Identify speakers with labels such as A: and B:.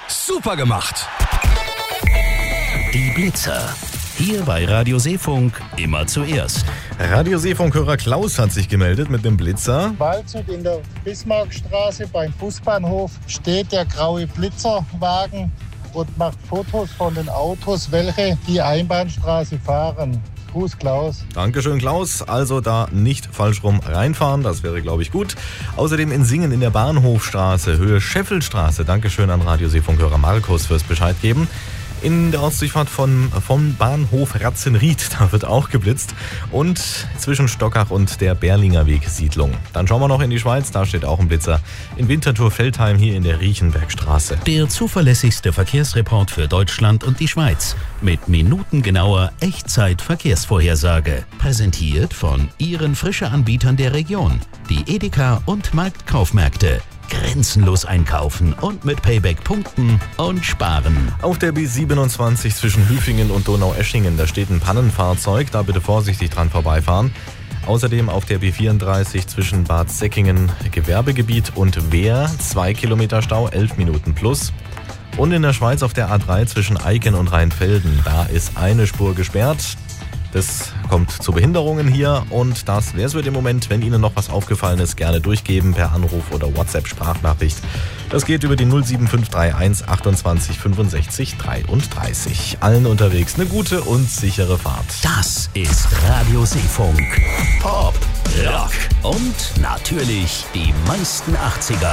A: Super gemacht.
B: Die Blitzer. Hier bei Radio Seefunk immer zuerst.
C: Radio Seefunkhörer Klaus hat sich gemeldet mit dem Blitzer.
D: Waldshut in der Bismarckstraße beim Busbahnhof steht der graue Blitzerwagen und macht Fotos von den Autos, welche die Einbahnstraße fahren. Gruß Klaus.
C: Dankeschön Klaus. Also da nicht falsch rum reinfahren, das wäre glaube ich gut. Außerdem in Singen in der Bahnhofstraße, Höhe Scheffelstraße. Dankeschön an Radio Seefunkhörer Markus fürs Bescheid geben. In der Ortsdurchfahrt vom Bahnhof Ratzenried, da wird auch geblitzt. Und zwischen Stockach und der Berlinger Weg-Siedlung. Dann schauen wir noch in die Schweiz, da steht auch ein Blitzer. In Winterthur-Veltheim hier in der Riechenbergstraße.
B: Der zuverlässigste Verkehrsreport für Deutschland und die Schweiz. Mit minutengenauer Echtzeit-Verkehrsvorhersage. Präsentiert von Ihren Frische-Anbietern der Region. Die Edeka und Marktkaufmärkte. Grenzenlos einkaufen und mit Payback punkten und sparen.
C: Auf der B27 zwischen Hüfingen und Donaueschingen, da steht ein Pannenfahrzeug, da bitte vorsichtig dran vorbeifahren. Außerdem auf der B34 zwischen Bad Säckingen, Gewerbegebiet und Wehr, 2 Kilometer Stau, 11 Minuten plus. Und in der Schweiz auf der A3 zwischen Eiken und Rheinfelden, da ist eine Spur gesperrt. Das kommt zu Behinderungen hier und das wäre es für den Moment. Wenn Ihnen noch was aufgefallen ist, gerne durchgeben per Anruf oder WhatsApp-Sprachnachricht. Das geht über die 07531 28 65 33. Allen unterwegs eine gute und sichere Fahrt.
B: Das ist Radio Seefunk. Pop, Rock und natürlich die meisten 80er.